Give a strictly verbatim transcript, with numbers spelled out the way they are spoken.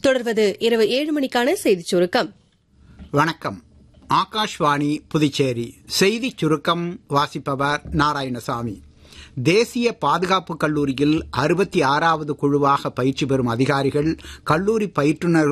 தொடர்வது இரவு ஏழு மணிக்கான செய்திச் சுருக்கம். வணக்கம். ஆகாஷ்வாணி புதுச்சேரி. செய்திச் சுருக்கம் வாசிப்பவர் நாராயணசாமி. தேசிய பாதுகாப்பு கல்லூரியில் அறுபத்தி ஆறாவது குழுவாக பயிற்சி பெறும் அதிகாரிகள், கல்லூரி பயிற்றுனர்